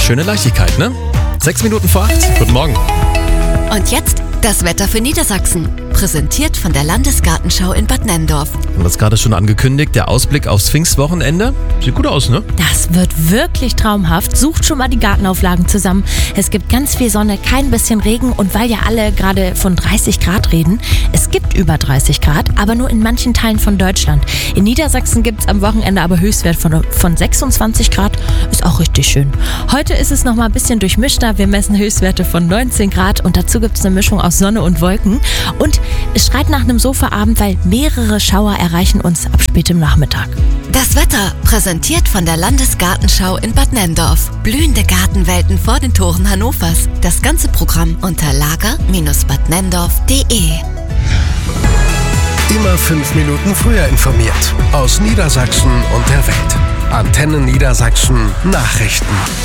schöne Leichtigkeit, ne? 6 Minuten vor 8. Guten Morgen. Und jetzt das Wetter für Niedersachsen. Präsentiert von der Landesgartenschau in Bad Nenndorf. Wir haben das gerade schon angekündigt, der Ausblick aufs Pfingstwochenende. Sieht gut aus, ne? Das wird wirklich traumhaft. Sucht schon mal die Gartenauflagen zusammen. Es gibt ganz viel Sonne, kein bisschen Regen und weil ja alle gerade von 30 Grad reden, es gibt über 30 Grad, aber nur in manchen Teilen von Deutschland. In Niedersachsen gibt es am Wochenende aber Höchstwert von 26 Grad. Ist auch richtig schön. Heute ist es noch mal ein bisschen durchmischter. Wir messen Höchstwerte von 19 Grad und dazu gibt es eine Mischung aus Sonne und Wolken. Und es schreit nach einem Sofaabend, weil mehrere Schauer erreichen uns ab spätem Nachmittag. Das Wetter präsentiert von der Landesgartenschau in Bad Nenndorf. Blühende Gartenwelten vor den Toren Hannovers. Das ganze Programm unter lager-badnenndorf.de. Immer 5 Minuten früher informiert. Aus Niedersachsen und der Welt. Antenne Niedersachsen Nachrichten.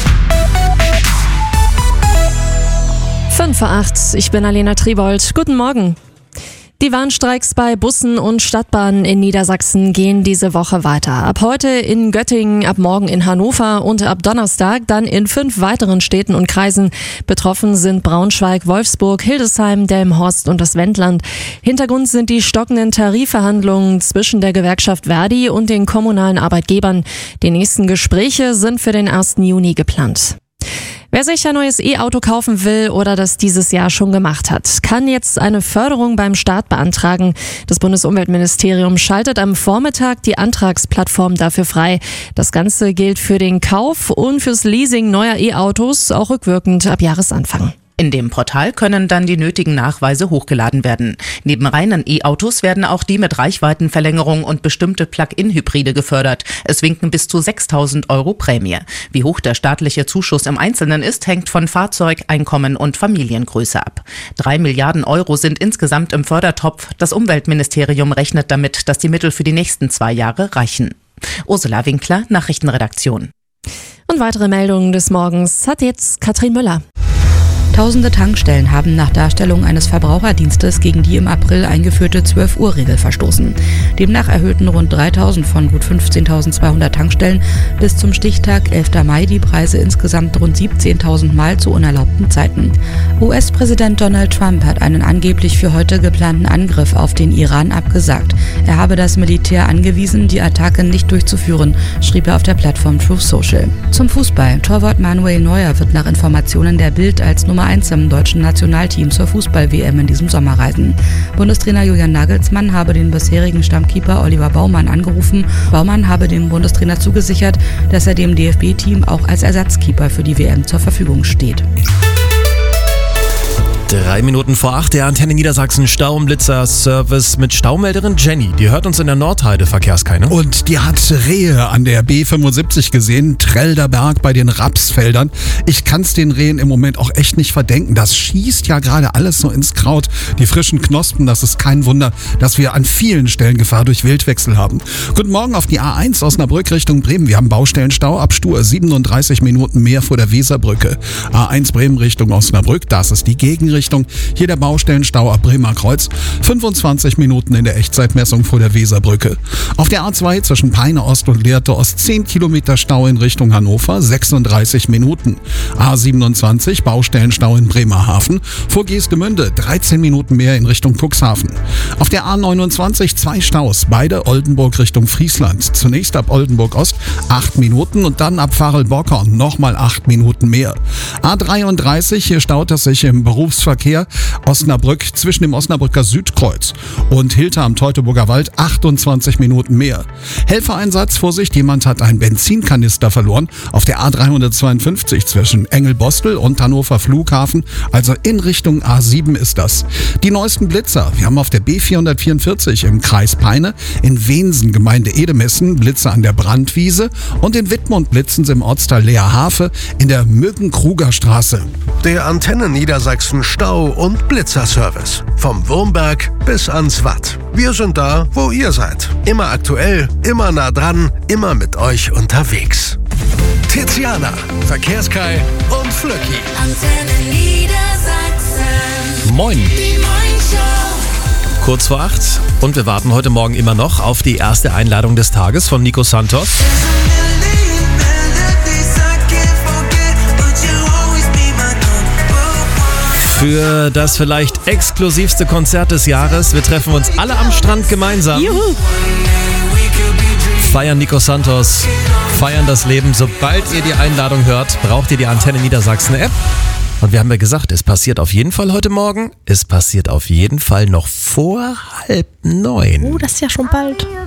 5:08, ich bin Alena Tribold. Guten Morgen. Die Warnstreiks bei Bussen und Stadtbahnen in Niedersachsen gehen diese Woche weiter. Ab heute in Göttingen, ab morgen in Hannover und ab Donnerstag dann in 5 weiteren Städten und Kreisen. Betroffen sind Braunschweig, Wolfsburg, Hildesheim, Delmenhorst und das Wendland. Hintergrund sind die stockenden Tarifverhandlungen zwischen der Gewerkschaft Verdi und den kommunalen Arbeitgebern. Die nächsten Gespräche sind für den 1. Juni geplant. Wer sich ein neues E-Auto kaufen will oder das dieses Jahr schon gemacht hat, kann jetzt eine Förderung beim Staat beantragen. Das Bundesumweltministerium schaltet am Vormittag die Antragsplattform dafür frei. Das Ganze gilt für den Kauf und fürs Leasing neuer E-Autos, auch rückwirkend ab Jahresanfang. In dem Portal können dann die nötigen Nachweise hochgeladen werden. Neben reinen E-Autos werden auch die mit Reichweitenverlängerung und bestimmte Plug-in-Hybride gefördert. Es winken bis zu 6.000 € Prämie. Wie hoch der staatliche Zuschuss im Einzelnen ist, hängt von Fahrzeug, Einkommen und Familiengröße ab. 3 Milliarden € sind insgesamt im Fördertopf. Das Umweltministerium rechnet damit, dass die Mittel für die nächsten 2 Jahre reichen. Ursula Winkler, Nachrichtenredaktion. Und weitere Meldungen des Morgens hat jetzt Katrin Müller. Tausende Tankstellen haben nach Darstellung eines Verbraucherdienstes gegen die im April eingeführte 12-Uhr-Regel verstoßen. Demnach erhöhten rund 3.000 von gut 15.200 Tankstellen bis zum Stichtag 11. Mai die Preise insgesamt rund 17.000 Mal zu unerlaubten Zeiten. US-Präsident Donald Trump hat einen angeblich für heute geplanten Angriff auf den Iran abgesagt. Er habe das Militär angewiesen, die Attacke nicht durchzuführen, schrieb er auf der Plattform Truth Social. Zum Fußball. Torwart Manuel Neuer wird nach Informationen der Bild als Nummer 1 im deutschen Nationalteam zur Fußball-WM in diesem Sommer reisen. Bundestrainer Julian Nagelsmann habe den bisherigen Stammkeeper Oliver Baumann angerufen. Baumann habe dem Bundestrainer zugesichert, dass er dem DFB-Team auch als Ersatzkeeper für die WM zur Verfügung steht. 3 Minuten vor 8, der Antenne Niedersachsen Staublitzer-Service mit Staumelderin Jenny. Die hört uns in der Nordheide Verkehrskeine. Und die hat Rehe an der B75 gesehen, Trelderberg bei den Rapsfeldern. Ich kann's den Rehen im Moment auch echt nicht verdenken. Das schießt ja gerade alles so ins Kraut. Die frischen Knospen, das ist kein Wunder, dass wir an vielen Stellen Gefahr durch Wildwechsel haben. Guten Morgen auf die A1 Osnabrück Richtung Bremen. Wir haben Baustellenstau ab Stur, 37 Minuten mehr vor der Weserbrücke. A1 Bremen Richtung Osnabrück, das ist die Gegenrichtung. Hier der Baustellenstau ab Bremer Kreuz, 25 Minuten in der Echtzeitmessung vor der Weserbrücke. Auf der A2 zwischen Peine Ost und Lehrte Ost 10 Kilometer Stau in Richtung Hannover, 36 Minuten. A27 Baustellenstau in Bremerhaven, vor Geestemünde 13 Minuten mehr in Richtung Cuxhaven. Auf der A29 2 Staus, beide Oldenburg Richtung Friesland. Zunächst ab Oldenburg Ost 8 Minuten und dann ab Varel-Borkern nochmal 8 Minuten mehr. A33, hier staut es sich im Berufsverkehr Osnabrück zwischen dem Osnabrücker Südkreuz und Hilter am Teutoburger Wald 28 Minuten mehr. Helfereinsatz, Vorsicht, jemand hat einen Benzinkanister verloren auf der A352 zwischen Engelbostel und Hannover Flughafen, also in Richtung A7 ist das. Die neuesten Blitzer, wir haben auf der B444 im Kreis Peine, in Wensen Gemeinde Edemessen Blitzer an der Brandwiese und in Wittmund blitzen sie im Ortsteil Leerhafe in der Mögen-Kruger-Straße. Der Antenne Niedersachsen Stau- und Blitzerservice. Vom Wurmberg bis ans Watt. Wir sind da, wo ihr seid. Immer aktuell, immer nah dran, immer mit euch unterwegs. Tiziana, Verkehrskai und Flöcki. Antenne Niedersachsen. Moin. Die Moin-Show. Kurz vor 8 und wir warten heute Morgen immer noch auf die erste Einladung des Tages von Nico Santos. für das vielleicht exklusivste Konzert des Jahres. Wir treffen uns alle am Strand gemeinsam. Juhu. Feiern Nico Santos, feiern das Leben. Sobald ihr die Einladung hört, braucht ihr die Antenne Niedersachsen App. Und wir haben ja gesagt, es passiert auf jeden Fall heute Morgen. Es passiert auf jeden Fall noch vor 8:30. Das ist ja schon bald.